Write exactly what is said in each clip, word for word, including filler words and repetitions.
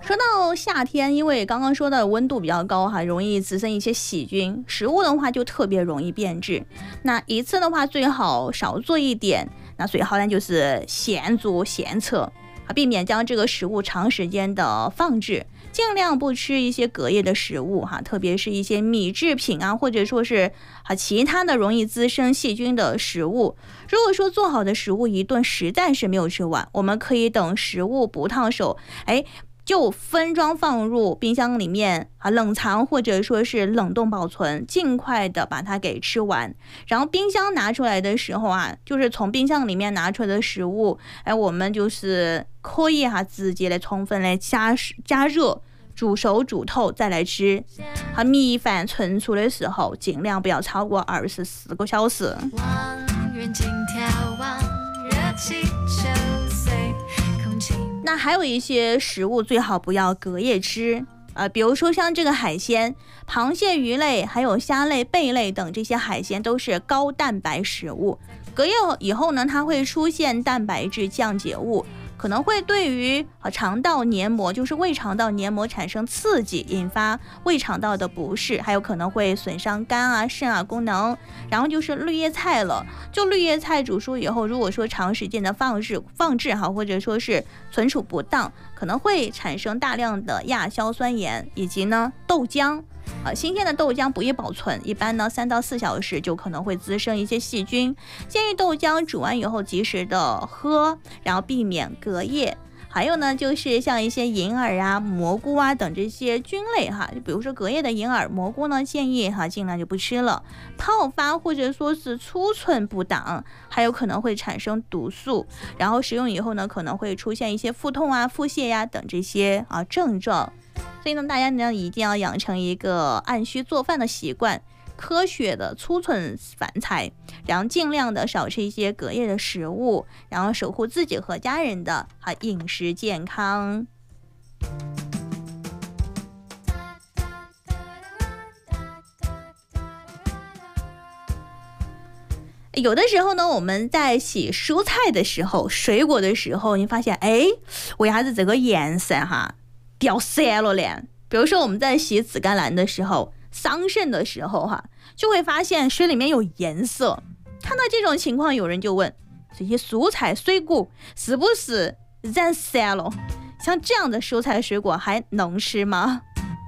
说到夏天，因为刚刚说的温度比较高哈，容易滋生一些细菌，食物的话就特别容易变质。那一次的话最好少做一点，那最好呢就是现做现测啊，避免将这个食物长时间的放置。尽量不吃一些隔夜的食物哈，特别是一些米制品啊，或者说是啊其他的容易滋生细菌的食物。如果说做好的食物一顿实在是没有吃完，我们可以等食物不烫手，哎，就分装放入冰箱里面啊冷藏或者说是冷冻保存，尽快的把它给吃完。然后冰箱拿出来的时候啊，就是从冰箱里面拿出来的食物，哎，我们就是可以哈、啊、直接来充分来加加热。煮熟煮透再来吃，啊，米饭存储的时候尽量不要超过二十四个小时。那还有一些食物最好不要隔夜吃，呃，比如说像这个海鲜，螃蟹、鱼类、还有虾类、贝类等这些海鲜都是高蛋白食物，隔夜以后呢，它会出现蛋白质降解物。可能会对于肠道黏膜，就是胃肠道黏膜产生刺激，引发胃肠道的不适，还有可能会损伤肝啊、肾啊功能。然后就是绿叶菜了，就绿叶菜煮熟以后，如果说长时间的放置放置哈，或者说是存储不当，可能会产生大量的亚硝酸盐，以及呢豆浆。啊，新鲜的豆浆不易保存，一般呢三到四小时就可能会滋生一些细菌。建议豆浆煮完以后及时的喝，然后避免隔夜。还有呢，就是像一些银耳啊、蘑菇啊等这些菌类哈，比如说隔夜的银耳、蘑菇呢，建议哈尽量就不吃了。泡发或者说是储存不当，还有可能会产生毒素，然后食用以后呢，可能会出现一些腹痛啊、腹泻呀、等这些啊症状。所以呢，大家呢一定要养成一个按需做饭的习惯，科学的储存饭菜，然后尽量的少吃一些隔夜的食物，然后守护自己和家人的啊饮食健康。有的时候呢，我们在洗蔬菜的时候、水果的时候，你发现，哎，为啥子这个颜色哈？掉色了嘞。比如说我们在洗紫甘蓝的时候，桑葚的时候哈，就会发现水里面有颜色。看到这种情况，有人就问，这些蔬菜水果是不是染色了？像这样的蔬菜水果还能吃吗？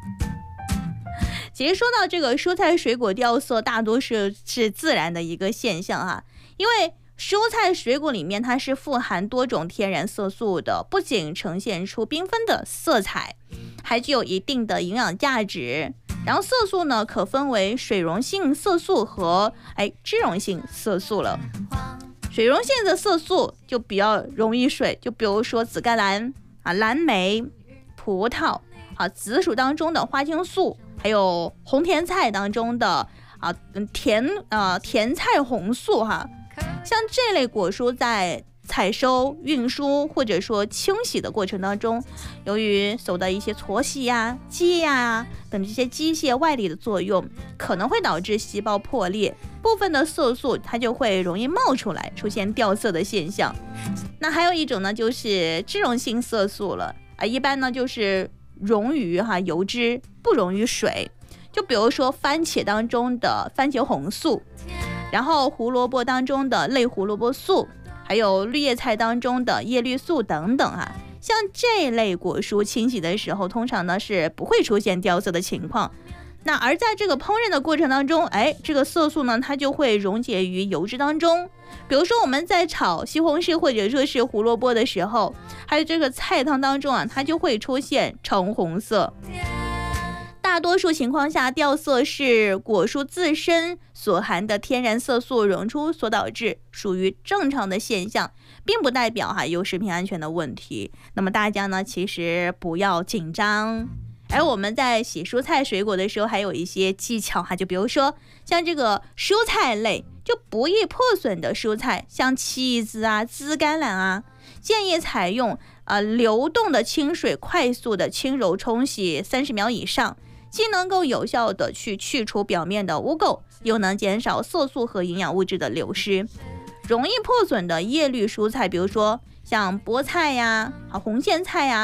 其实说到这个蔬菜水果掉色，大多是是自然的一个现象哈，因为蔬菜水果里面它是富含多种天然色素的，不仅呈现出缤纷的色彩，还具有一定的营养价值。然后色素呢，可分为水溶性色素和哎脂溶性色素了。水溶性的色素就比较容易水，就比如说紫甘蓝啊、蓝莓、葡萄啊、紫薯当中的花青素，还有红甜菜当中的啊甜啊甜菜红素哈。像这类果蔬在采收、运输或者说清洗的过程当中，由于受到一些搓洗呀、积压呀等这些机械外力的作用，可能会导致细胞破裂，部分的色素它就会容易冒出来，出现掉色的现象。那还有一种呢，就是脂溶性色素了啊，一般呢就是溶于哈油脂，不溶于水。就比如说番茄当中的番茄红素，然后胡萝卜当中的类胡萝卜素，还有绿叶菜当中的叶绿素等等啊。像这类果蔬清洗的时候，通常呢是不会出现掉色的情况。那而在这个烹饪的过程当中，哎，这个色素呢，它就会溶解于油脂当中。比如说我们在炒西红柿或者说是胡萝卜的时候，还有这个菜汤当中啊，它就会出现橙红色。大多数情况下，掉色是果蔬自身所含的天然色素溶出所导致，属于正常的现象，并不代表哈有食品安全的问题。那么大家呢，其实不要紧张。而我们在洗蔬菜水果的时候，还有一些技巧哈，就比如说像这个蔬菜类就不易破损的蔬菜，像茄子啊、紫甘蓝啊，建议采用呃流动的清水，快速的轻柔冲洗三十秒以上。既能够有效的去去除表面的污垢，又能减少色素和营养物质的流失。容易破损的叶绿蔬菜，比如说像菠菜呀、红苋菜呀，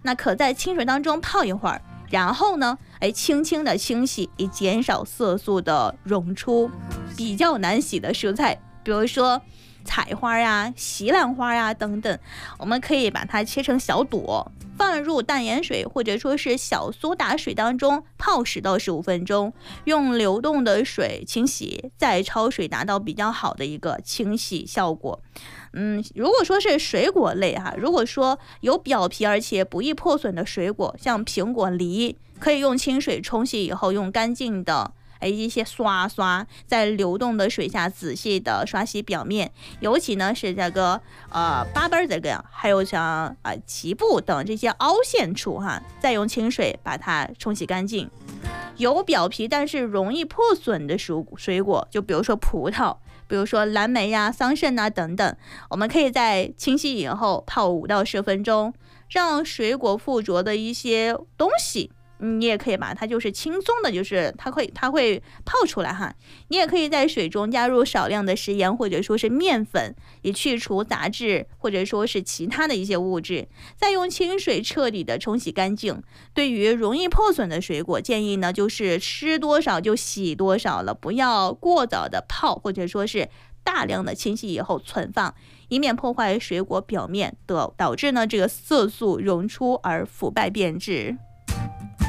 那可在清水当中泡一会儿，然后呢，哎，轻轻的清洗，以减少色素的溶出。比较难洗的蔬菜，比如说菜花呀、西兰花呀等等，我们可以把它切成小朵，放入淡盐水或者说是小苏打水当中泡十到十五分钟，用流动的水清洗，再焯水，达到比较好的一个清洗效果。嗯，如果说是水果类哈，如果说有表皮而且不易破损的水果，像苹果、梨，可以用清水冲洗以后，用干净的哎，一些刷刷，在流动的水下仔细的刷洗表面，尤其呢是这个呃八瓣这个，还有像啊、呃、脐部等这些凹陷处哈，再用清水把它冲洗干净。有表皮但是容易破损的水水果，就比如说葡萄，比如说蓝莓呀、桑葚啊等等，我们可以在清洗以后泡五到十分钟，让水果附着的一些东西。你也可以把它就是轻松的，就是它会它会泡出来哈。你也可以在水中加入少量的食盐或者说是面粉，以去除杂质或者说是其他的一些物质，再用清水彻底的冲洗干净。对于容易破损的水果，建议呢就是吃多少就洗多少了，不要过早的泡或者说是大量的清洗以后存放，以免破坏水果表面的，导致呢这个色素溶出而腐败变质。